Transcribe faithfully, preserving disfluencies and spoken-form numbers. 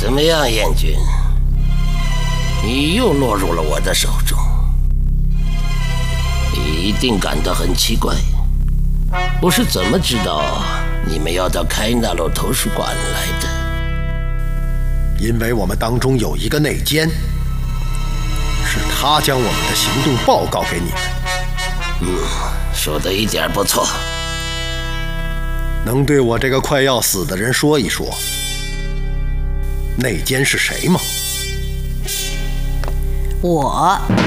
怎么样，燕君？你又落入了我的手中，你一定感到很奇怪。我是怎么知道你们要到开纳洛图书馆来的？ 因为我们当中有一个内奸，是他将我们的行动报告给你们。 嗯，说的一点不错。 能对我这个快要死的人说一说，内奸是谁吗？ 我。